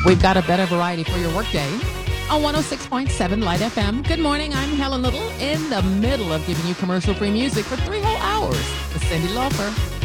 We've got a better variety for your workday on 106.7 Light FM. Good morning. I'm Helen Little in the middle of giving you commercial-free music for 3 whole hours with Cyndi Lauper.